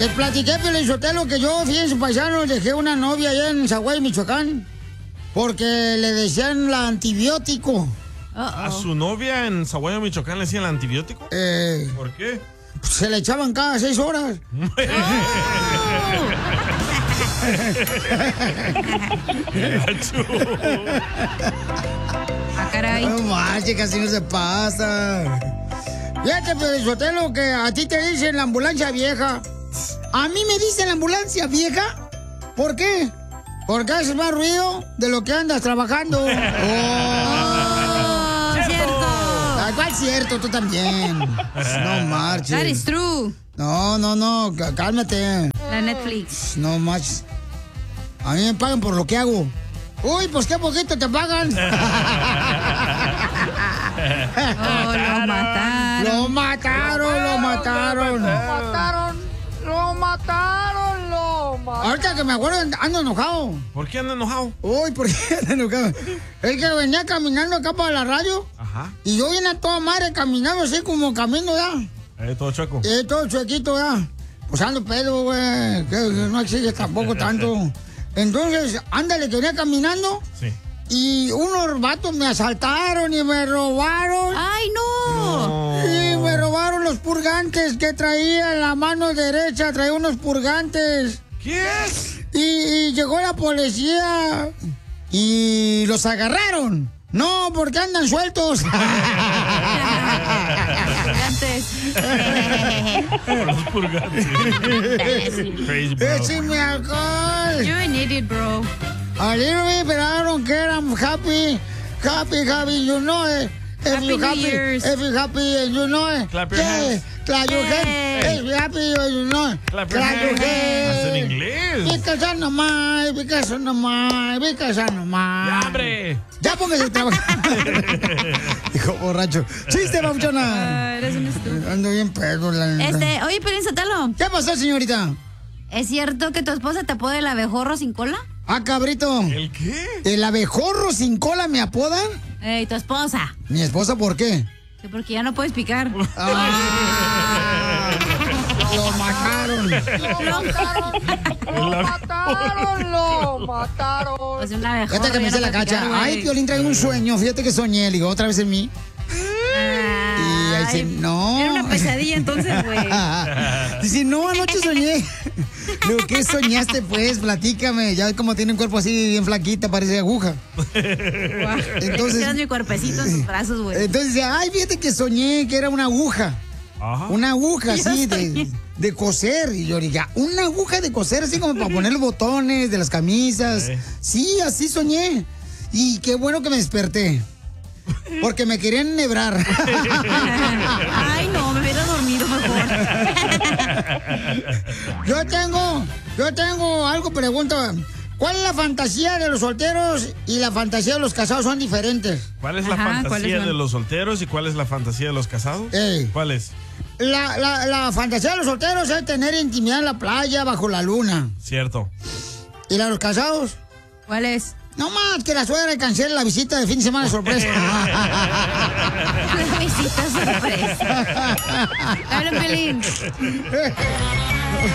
Les platiqué, Piolín Sotelo, que yo, fíjense, paisanos, dejé una novia allá en Zaguay, Michoacán, porque le decían la antibiótico. ¿A su novia en Zaguayo, Michoacán, le decían el antibiótico? ¿Por qué? Se le echaban cada 6 horas. Caray. No manches, casi no se pasa. Fíjate, Piolín Sotelo, que a ti te dicen la ambulancia vieja. A mí me dicen la ambulancia vieja. ¿Por qué? Porque haces más ruido de lo que andas trabajando. Cierto. ¿Cuál cierto? Tú también. No marches. That is true. No, cálmate. La Netflix. No marches. A mí me pagan por lo que hago. Uy, pues qué poquito te pagan. Lo mataron. Lo mataron. Ahorita que me acuerdo, ando enojado. ¿Por qué anda enojado? Uy, ¿por qué ando enojado? Es que venía caminando acá para la radio. Ajá. Y yo vine a toda madre caminando así como camino ya. Todo chueco. Todo chuequito ya. Pues ando pedo, güey. Que no exige tampoco tanto. Entonces, ándale, que venía caminando. Sí. Y unos vatos me asaltaron y me robaron. ¡Ay, no! Y me robaron los purgantes que traía en la mano derecha. Traía unos purgantes. ¿Qué? Y llegó la policía y los agarraron. No, porque andan sueltos. Los purgantes. Crazy, bro. ¡Écheme alcohol! You're an idiot, bro. A little bit, but I don't care. I'm happy, you know it. If Happy you New happy, Year's. if you happy, you know it. Clap your hands. Clap your hands. If you happy, you know it. Clap your hands. ¿Hasta en inglés? Because I know my, because I know my, because I know my. ¡Ya, hombre! Ya póngase a trabajar. Hijo borracho. ¡Chiste, babuchona! Eres un estúpido. Ando bien pedo, la neta. Oye, Piolín Sotelo. ¿Qué pasó, señorita? ¿Es cierto que tu esposa te apoda el abejorro sin cola? Ah, cabrito. ¿El qué? ¿El abejorro sin cola me apodan? Ey, tu esposa. ¿Mi esposa por qué? Que porque ya no puedes picar. Lo mataron. Lo mataron. Pues un abejorro. Fíjate que me ya dice no la puede picar, cacha. güey. Ay, Piolín, traigo un sueño. Fíjate que soñé. Le digo, otra vez en mí. Y ahí dice, no. Era una pesadilla entonces, güey. Dice, no, anoche soñé. Lo que soñaste, pues, platícame. Ya ves cómo tiene un cuerpo así bien flaquita, parece aguja. Entonces. Tienes mi cuerpecito en tus brazos, güey. Entonces dice, ay, fíjate que soñé que era una aguja. Ajá. Una aguja Yo así soñé. de coser. Y yo diga, una aguja de coser así como para poner los botones de las camisas. Sí, así soñé. Y qué bueno que me desperté. Porque me querían enhebrar. Ay, no, me hubiera dormido mejor. Yo tengo algo, pregunta. ¿Cuál es la fantasía de los solteros y la fantasía de los casados son diferentes? ¿Cuál es la fantasía de los solteros y cuál es la fantasía de los casados? ¿Cuál es? La fantasía de los solteros es tener intimidad en la playa bajo la luna. Cierto. ¿Y la de los casados? ¿Cuál es? No más que la suegra cancele la visita de fin de semana de sorpresa. La visita sorpresa. Dale, Piolín.